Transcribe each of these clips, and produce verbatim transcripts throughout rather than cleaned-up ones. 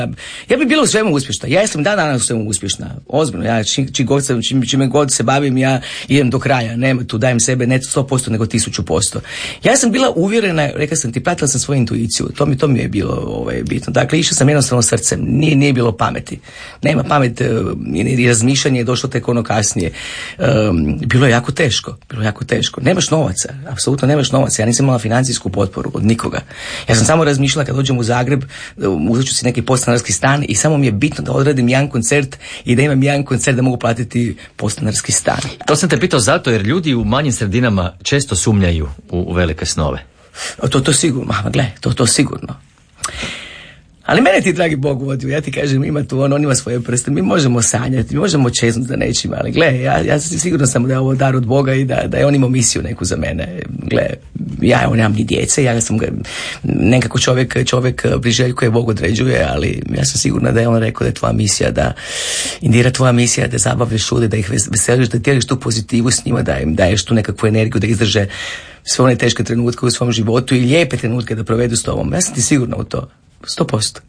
Ja bih bila u svemu uspješna. Ja sam dan danas u svemu uspješna. Ozbiljno. Ja čim, čim god sam, čim, čime god se bavim, ja idem do kraja. Nema tu, dajem sebe ne sto posto nego tisuću posto. Ja sam bila uvjerena, rekla sam ti, pratila sam svoju intuiciju. To mi, to mi je bilo ovaj, bitno. Dakle, išao sam jednostavno srcem. Nije, nije bilo pameti. Nema pamet i razmišljanje je došlo tek ono kasnije. Um, bilo je jako teško. Bilo je jako teško. Nemaš novaca. Apsolutno nemaš novaca. Ja nisam imala financijsku potporu od nikoga. Ja sam samo razmišljala kad dođem u Zagreb, uzet ću si neki podstanarski stan i samo mi je bitno da odradim jedan koncert i da imam jedan koncert da mogu platiti podstanarski stan. To sam te pitao zato jer ljudi u manjim sredinama često sumnjaju u, u velike snove. To to sigurno, mama, gle, to to sigurno. Ali mene ti, dragi Bog, vodio, ja ti kažem, ima tu on, on ima svoje prste, mi možemo sanjati, mi možemo čeznuti za nečim, ali gle, ja, ja sigurno sam da je ovo dar od Boga i da, da je on imao misiju neku za mene. Gle, ja on nemam ni djece, ja sam ga, nekako čovjek, čovjek priželjkuje, Bog određuje, ali ja sam sigurna da je on rekao da je tvoja misija, da Indira, tvoja misija da zabavljaš ljude, da ih veseliš, da tjeliš tu pozitivu s njima, da im daješ tu nekakvu energiju, da izdrže sve one teške trenutke u svom životu i lijepe trenutke da provedu s tobom. Ja sam ti sigurna u to. Sto posto.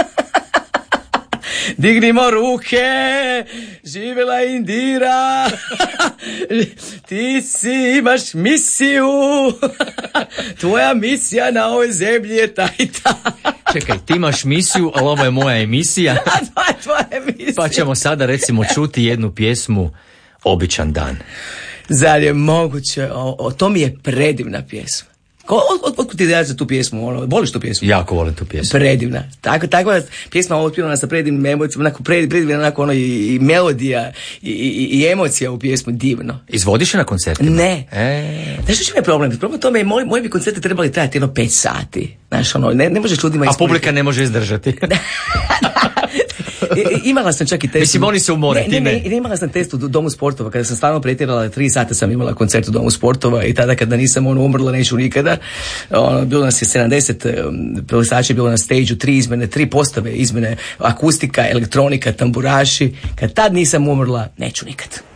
Dignimo ruke, živjela Indira, ti si imaš misiju, tvoja misija na ovoj zemlji je ta i ta. Čekaj, ti imaš misiju, ali ovo je moja emisija. A to je tvoja emisija. Pa ćemo sada recimo čuti jednu pjesmu Običan dan. Zar je moguće, o, o, to mi je predivna pjesma. Od, od, od ti ideja za tu pjesmu? Ono, voliš tu pjesmu? Jako volim tu pjesmu. Predivna. Tako, takva pjesma otpjevana sa predivnim emocijama, onako predivna, onako ono i, i melodija i, i, i emocija u pjesmu, divno. Izvodiš je na koncertima? Ne. E... Znaš što će mi je problem? Problem tome je, moji, moji bi koncerti trebali trajati jedno pet sati. Znaš, ono, ne, ne možeš ljudima ispuniti. A publika ne može izdržati. Imala sam čak i test. Mislim, oni se umore, ne, ti ne. ne, ne, imala sam test u Domu sportova, kada sam stalno pretjerala, tri sata sam imala koncert u Domu sportova i tada kada nisam ono umrla, neću nikada. Ono, bilo nas je sedamdeset plesača, bilo na stage-u, tri izmene, tri postave izmene, akustika, elektronika, tamburaši. Kad tad nisam umrla, neću nikad.